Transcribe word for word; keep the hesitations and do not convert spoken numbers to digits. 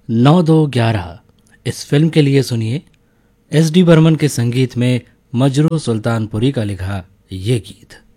नौ दो ग्यारह इस फिल्म के लिए सुनिए एस डी बर्मन के संगीत में मजरू सुल्तानपुरी का लिखा ये गीत।